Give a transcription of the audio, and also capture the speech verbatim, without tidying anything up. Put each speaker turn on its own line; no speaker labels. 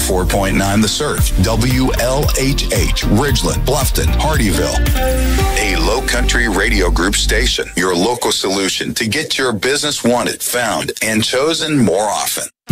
four point nine The Surf, W L H H, Ridgeland, Bluffton, Hardyville. A Low Country Radio Group station, your local solution to get your business wanted, found, and chosen more often.